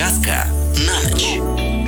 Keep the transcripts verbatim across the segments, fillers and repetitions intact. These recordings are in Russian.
Сказка на ночь.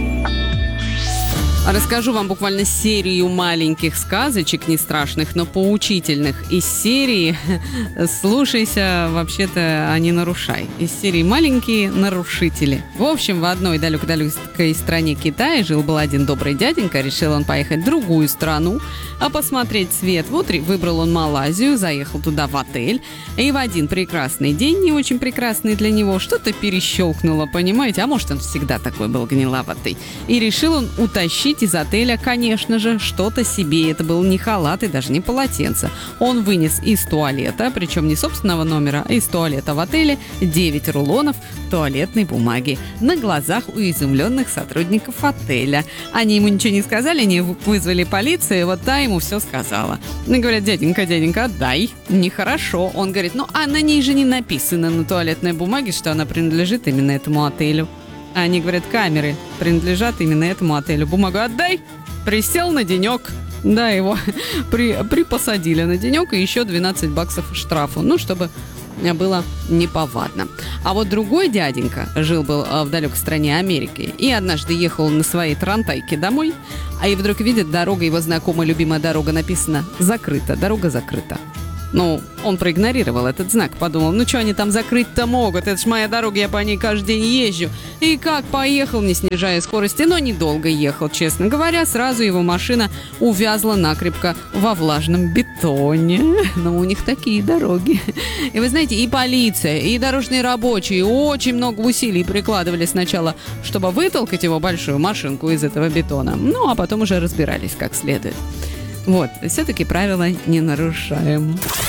Расскажу вам буквально серию маленьких сказочек, не страшных, но поучительных. Из серии «Слушайся, вообще-то, а не нарушай». Из серии «Маленькие нарушители». В общем, в одной далекой-далекой стране Китая жил-был один добрый дяденька. Решил он поехать в другую страну, а посмотреть свет. Вот выбрал он Малайзию, заехал туда в отель. И в один прекрасный день, не очень прекрасный для него, что-то перещелкнуло, понимаете? А может, он всегда такой был гниловатый. И решил он утащить из отеля, конечно же, что-то себе. Это был не халат и даже не полотенце. Он вынес из туалета, причем не собственного номера, а из туалета в отеле, девять рулонов туалетной бумаги на глазах у изумленных сотрудников отеля. Они ему ничего не сказали, не вызвали полицию, вот та ему все сказала. Ну, говорят: дяденька, дяденька, отдай. Нехорошо. Он говорит: ну, а на ней же не написано на туалетной бумаге, что она принадлежит именно этому отелю. А они говорят: камеры принадлежат именно этому отелю. Бумагу отдай. Присел на денек. Да, его при, припосадили на денек, и еще двенадцать баксов штрафу. Ну, чтобы было неповадно. А вот другой дяденька жил-был в далекой стране Америки, и однажды ехал на своей тарантайке домой, а и вдруг видит, дорога, его знакомая любимая дорога, написано «закрыта», дорога закрыта. Ну, он проигнорировал этот знак, подумал: ну что они там закрыть-то могут, это ж моя дорога, я по ней каждый день езжу. И как поехал, не снижая скорости, но недолго ехал, честно говоря, сразу его машина увязла накрепко во влажном бетоне. Но у них такие дороги. И вы знаете, и полиция, и дорожные рабочие очень много усилий прикладывали сначала, чтобы вытолкать его большую машинку из этого бетона, ну а потом уже разбирались как следует. Вот, все-таки правила не нарушаем.